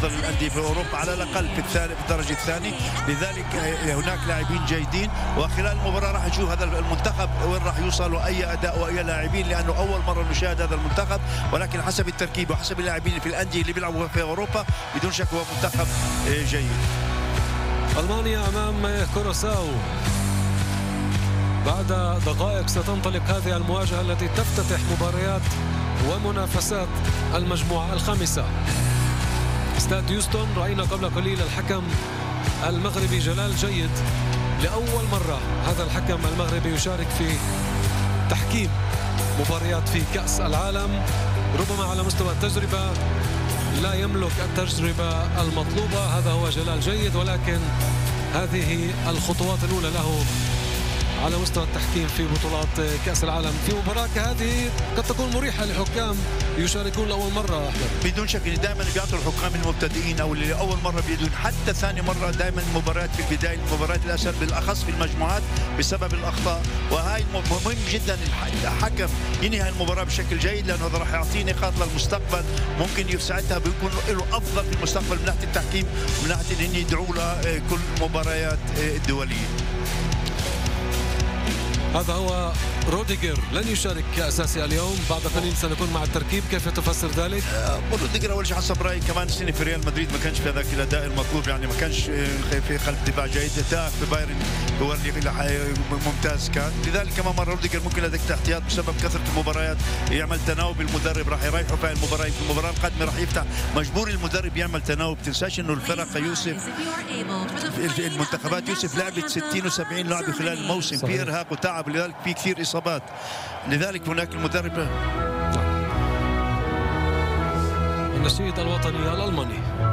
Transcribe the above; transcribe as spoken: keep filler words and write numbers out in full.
افضل الانديه في اوروبا على الاقل في الثاني في الدرجه الثانيه. لذلك هناك لاعبين جيدين، وخلال المباراه راح نشوف هذا المنتخب وين راح يوصل واي اداء واي لاعبين، لانه اول مره نشاهد هذا المنتخب، ولكن حسب التركيب وحسب اللاعبين في الانديه اللي بيلعبوا في اوروبا بدون شك هو منتخب جيد. المانيا امام كوروساو. بعد دقائق ستنطلق هذه المواجهه التي تفتتح مباريات ومنافسات المجموعه الخامسه. استاد هيوستن، راينا قبل قليل الحكم المغربي جلال جيد. لاول مره هذا الحكم المغربي يشارك في تحكيم مباريات في كأس العالم. ربما على مستوى التجربه لا يملك التجربه المطلوبه، هذا هو جلال جيد، ولكن هذه الخطوات الاولى له على مستوى التحكيم في بطولات كأس العالم. في مباراة كهذه قد تكون مريحة لحكام يشاركون لأول مرة. بدون شك دائما بيعطوا الحكام المبتدئين او اللي اول مره بيدون، حتى ثاني مره دائما المباريات في البدايه المباريات الاسهل بالاخص في المجموعات بسبب الاخطاء، وهي مهم جدا الحكم ينهي المباراه بشكل جيد، لانه هذا راح يعطيه نقاط للمستقبل، ممكن ساعتها بيكون له افضل في المستقبل من ناحيه التحكيم ومن ناحيه ان يدعوا له كل المباريات الدوليه. هذا هو روديجر لن يشارك كأساسي اليوم، بعد قليل سنكون مع التركيب. كيف تفسر ذلك؟ روديجر اول شيء حسب رايي كمان السنه في ريال مدريد ما كانش في هذاك الاداء المطلوب، يعني ما كانش في خلف دفاع جيد، اداء في بايرن هو اللي ممتاز كان، لذلك كمان مره روديجر ممكن هذاك احتياط بسبب كثره المباريات، يعمل تناوب، المدرب راح يريحه في المباراه في المباراه القادمه راح يفتح، مجبور المدرب يعمل تناوب. تنساش انه الفرق يوسف المنتخبات يوسف لعبت ستين وسبعين لعبه خلال الموسم، في ارهاق وتعب، لذلك في كثير اصابات، لذلك هناك المدرب. النشيد الوطني الألماني.